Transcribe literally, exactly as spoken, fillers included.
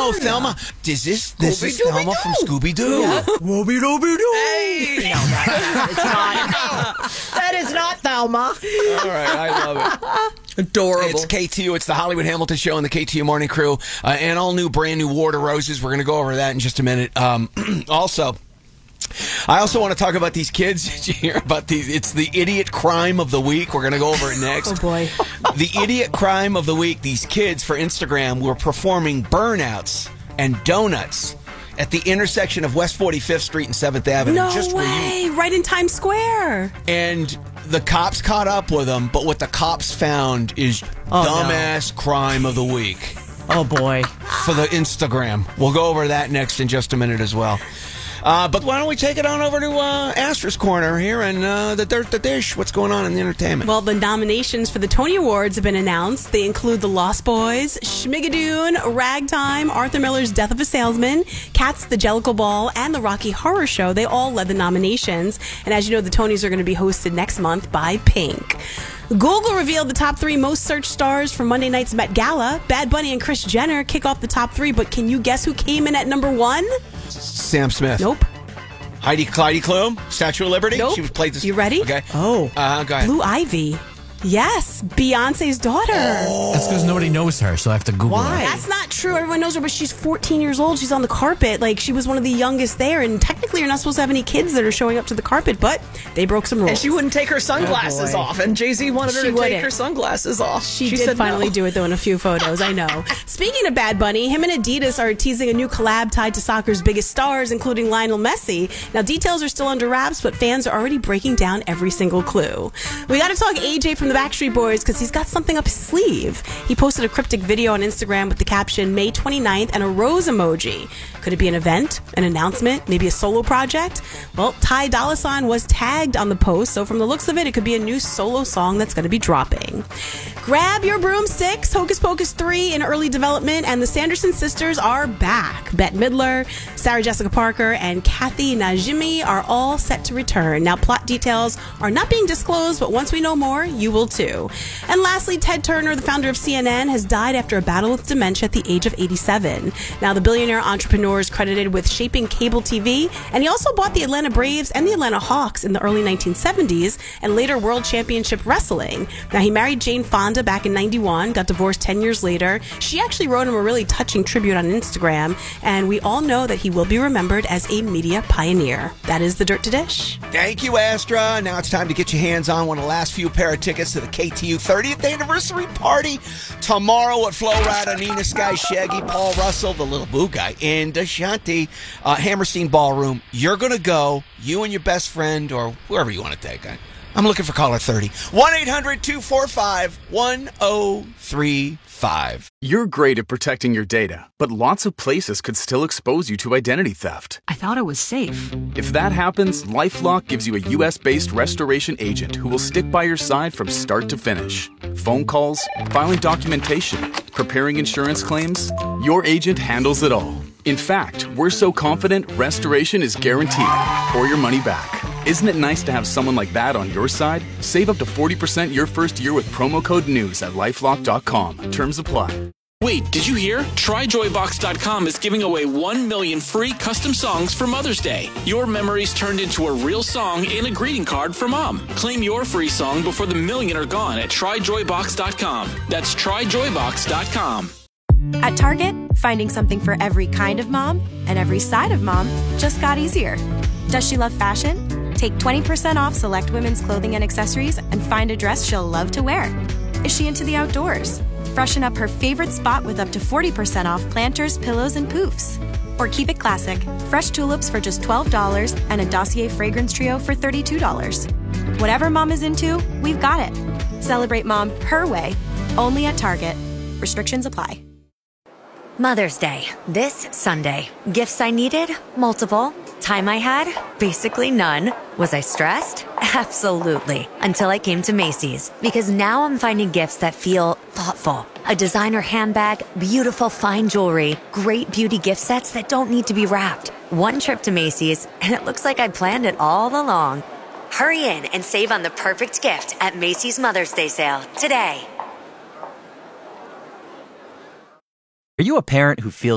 Oh, Thelma. Is this this is Thelma from Scooby-Doo? Yeah. Wooby dooby doo. Hey. No, that, it's not. That is not Thelma. All right, I love it. Adorable. It's K T U. It's the Hollywood Hamilton Show and the K T U Morning Crew. Uh, and all new, brand new War to Roses. We're going to go over that in just a minute. Um, also, I also want to talk about these kids. Did you hear about these? It's the idiot crime of the week. We're going to go over it next. Oh, boy. The idiot crime of the week. These kids for Instagram were performing burnouts and donuts at the intersection of West forty-fifth Street and seventh Avenue. No just way. Right in Times Square. And the cops caught up with them, but what the cops found is Oh, dumbass no. crime of the week. Oh, boy. For the Instagram. We'll go over that next in just a minute as well. Uh, but why don't we take it on over to uh, Astra's Corner here and uh, the Dirt the Dish. What's going on in the entertainment? Well, the nominations for the Tony Awards have been announced. They include The Lost Boys, Schmigadoon, Ragtime, Arthur Miller's Death of a Salesman, Cats, The Jellicle Ball, and The Rocky Horror Show. They all led the nominations. And as you know, the Tonys are going to be hosted next month by Pink. Google revealed the top three most searched stars from Monday night's Met Gala. Bad Bunny and Kris Jenner kick off the top three, but can you guess who came in at number one? Sam Smith. Nope. Heidi Heidi Klum, Statue of Liberty. Nope. She was played this. You ready? Okay. Oh. Uh, go ahead. Blue Ivy. Yes, Beyonce's daughter. Oh. That's because nobody knows her, so I have to Google Why? her. That's not true. Everyone knows her, but she's fourteen years old. She's on the carpet. Like, she was one of the youngest there, and technically you're not supposed to have any kids that are showing up to the carpet, but they broke some rules. And she wouldn't take her sunglasses Oh, boy. off, and Jay-Z wanted her She to wouldn't. take her sunglasses off. She, she did said finally no. do it, though, in a few photos. I know. Speaking of Bad Bunny, him and Adidas are teasing a new collab tied to soccer's biggest stars, including Lionel Messi. Now, details are still under wraps, but fans are already breaking down every single clue. We got to talk A J from the Backstreet Boys because he's got something up his sleeve. He posted a cryptic video on Instagram with the caption, May twenty-ninth, and a rose emoji. Could it be an event, an announcement, maybe a solo project? Well, Ty Dolla $ign was tagged on the post, so from the looks of it, it could be a new solo song that's going to be dropping. Grab your broomsticks. Hocus Pocus three in early development, and the Sanderson sisters are back. Bette Midler, Sarah Jessica Parker, and Kathy Najimy are all set to return. Now, plot details are not being disclosed, but once we know more, you will too. And lastly, Ted Turner, the founder of C N N, has died after a battle with dementia at the age of eighty-seven. Now, the billionaire entrepreneur is credited with shaping cable T V, and he also bought the Atlanta Braves and the Atlanta Hawks in the early nineteen seventies, and later World Championship Wrestling. Now, he married Jane Fonda back in ninety-one, got divorced ten years later. She actually wrote him a really touching tribute on Instagram, and we all know that he will be remembered as a media pioneer. That is the Dirt to Dish. Thank you, Astra. Now it's time to get your hands on one of the last few pair of tickets to the K T U thirtieth anniversary party tomorrow at Flo Rida, Nina Sky, Shaggy, Paul Russell, the Little Boo Guy, and Ashanti, uh, Hammerstein Ballroom. You're going to go, you and your best friend, or whoever you want to take. I, I'm looking for caller thirty. one eight hundred two four five one oh three five. You're great at protecting your data, but lots of places could still expose you to identity theft. I thought it was safe. If that happens, LifeLock gives you a U S-based restoration agent who will stick by your side from start to finish. Phone calls, filing documentation, preparing insurance claims, your agent handles it all. In fact, we're so confident restoration is guaranteed or your money back. Isn't it nice to have someone like that on your side? Save up to forty percent your first year with promo code NEWS at lifelock dot com. Terms apply. Wait, did you hear? Try Joy Box dot com is giving away one million free custom songs for Mother's Day. Your memories turned into a real song and a greeting card for Mom. Claim your free song before the million are gone at Try Joy Box dot com. That's Try Joy Box dot com. At Target, finding something for every kind of mom and every side of mom just got easier. Does she love fashion? Take twenty percent off select women's clothing and accessories and find a dress she'll love to wear. Is she into the outdoors? Freshen up her favorite spot with up to forty percent off planters, pillows, and poofs. Or keep it classic, fresh tulips for just twelve dollars and a Dossier fragrance trio for thirty-two dollars. Whatever mom is into, we've got it. Celebrate mom her way, only at Target. Restrictions apply. Mother's Day, this Sunday. Gifts I needed? Multiple. Time I had? Basically none. Was I stressed? Absolutely. Until I came to Macy's. Because now I'm finding gifts that feel thoughtful. A designer handbag, beautiful fine jewelry, great beauty gift sets that don't need to be wrapped. One trip to Macy's, and it looks like I planned it all along. Hurry in and save on the perfect gift at Macy's Mother's Day sale today. Are you a parent who feels